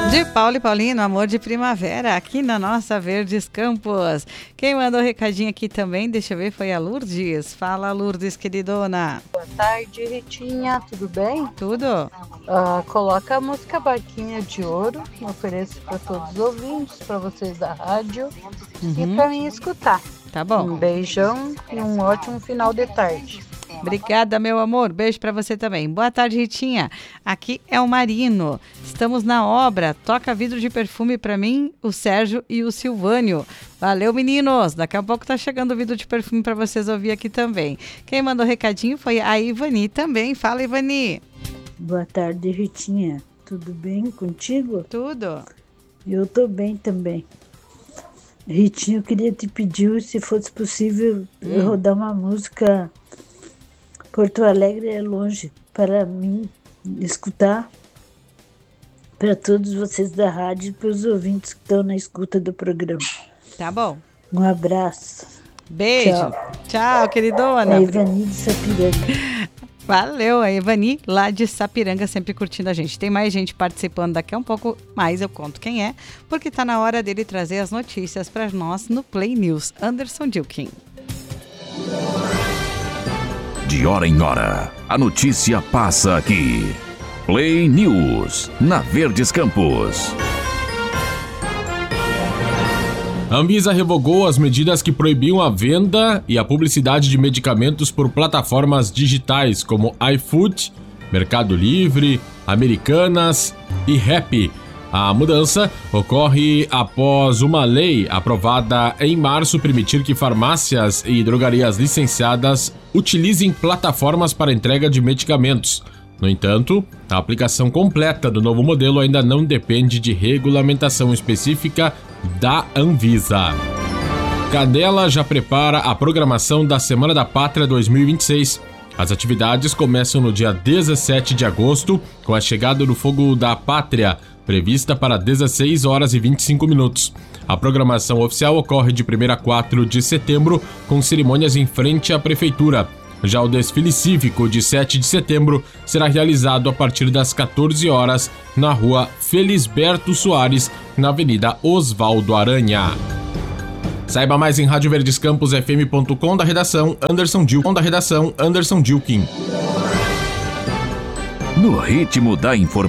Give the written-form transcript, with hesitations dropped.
De Paulo e Paulino, Amor de Primavera, aqui na nossa Verdes Campos. Quem mandou recadinho aqui também, deixa eu ver, foi a Lourdes. Fala, Lourdes, queridona. Boa tarde, Ritinha, tudo bem? Tudo? Coloca a música Barquinha de Ouro, ofereço para todos os ouvintes, para vocês da rádio e para mim escutar. Tá bom. Um beijão e um ótimo final de tarde. Obrigada, meu amor. Beijo pra você também. Boa tarde, Ritinha. Aqui é o Marino. Estamos na obra. Toca vidro de perfume pra mim, o Sérgio e o Silvânio. Valeu, meninos. Daqui a pouco tá chegando o vidro de perfume pra vocês ouvir aqui também. Quem mandou recadinho foi a Ivani também. Fala, Ivani. Boa tarde, Ritinha. Tudo bem contigo? Tudo. Eu tô bem também. Ritinha, eu queria te pedir, se fosse possível, rodar uma música Porto Alegre é longe, para mim escutar, para todos vocês da rádio e para os ouvintes que estão na escuta do programa. Tá bom. Um abraço. Beijo. Tchau, queridona. É Ivani de Sapiranga. Valeu, a Ivani lá de Sapiranga sempre curtindo a gente. Tem mais gente participando daqui a um pouco mais, eu conto quem é, porque tá na hora dele trazer as notícias para nós no Play News. Anderson Dilkin. De hora em hora, a notícia passa aqui. Play News, na Verdes Campos. A Anvisa revogou as medidas que proibiam a venda e a publicidade de medicamentos por plataformas digitais como iFood, Mercado Livre, Americanas e Rappi. A mudança ocorre após uma lei aprovada em março permitir que farmácias e drogarias licenciadas utilizem plataformas para entrega de medicamentos. No entanto, a aplicação completa do novo modelo ainda não depende de regulamentação específica da Anvisa. Cadela já prepara a programação da Semana da Pátria 2026. As atividades começam no dia 17 de agosto, com a chegada do Fogo da Pátria, prevista para 16 horas e 25 minutos. A programação oficial ocorre de 1º a 4 de setembro, com cerimônias em frente à Prefeitura. Já o desfile cívico de 7 de setembro será realizado a partir das 14 horas na rua Felisberto Soares, na Avenida Osvaldo Aranha. Saiba mais em radioverdescamposfm.com, da redação Anderson Dilkin. No ritmo da informação.